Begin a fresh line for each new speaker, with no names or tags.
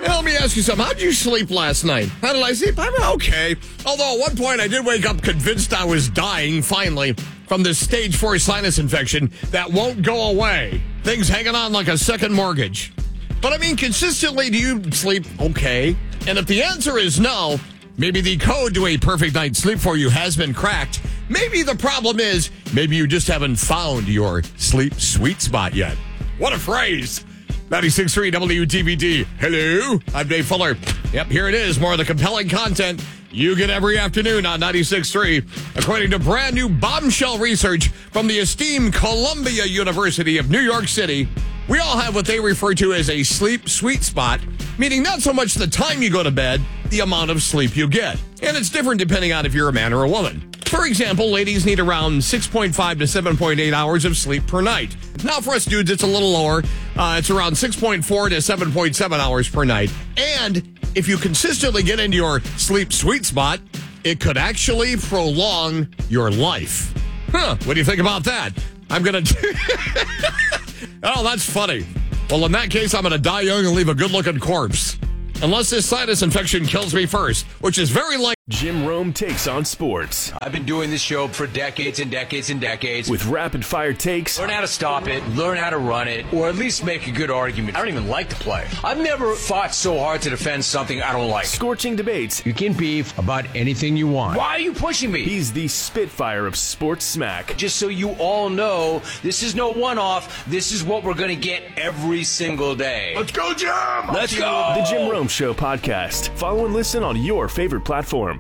Let me ask you something. How did you sleep last night? How did I sleep? I'm okay. Although at one point I did wake up convinced I was dying, finally, from this stage 4 sinus infection that won't go away. Things hanging on like a second mortgage. But I mean, consistently, do you sleep okay? And if the answer is no, maybe the code to a perfect night's sleep for you has been cracked. Maybe the problem is, maybe you just haven't found your sleep sweet spot yet. What a phrase. 96.3 WTVT. Hello, I'm Dave Fuller. Yep, here it is. More of the compelling content you get every afternoon on 96.3. According to brand new bombshell research from the esteemed Columbia University of New York City, we all have what they refer to as a sleep sweet spot, meaning not so much the time you go to bed, the amount of sleep you get. And it's different depending on if you're a man or a woman. For example, ladies need around 6.5 to 7.8 hours of sleep per night. Now, for us dudes, it's a little lower. It's around 6.4 to 7.7 hours per night. And if you consistently get into your sleep sweet spot, it could actually prolong your life. What do you think about that? I'm going to... Oh, that's funny. Well, in that case, I'm going to die young and leave a good-looking corpse. Unless this sinus infection kills me first, which is very likely.
Jim Rome takes on sports.
I've been doing this show for decades and decades and decades.
With rapid-fire takes.
Learn how to stop it, learn how to run it, or at least make a good argument. I don't even like to play. I've never fought so hard to defend something I don't like.
Scorching debates.
You can beef about anything you want. Why are you pushing me?
He's the Spitfire of sports smack.
Just so you all know, this is no one-off. This is what we're going to get every single day.
Let's go, Jim!
Let's go!
The Jim Rome Show podcast. Follow and listen on your favorite platform.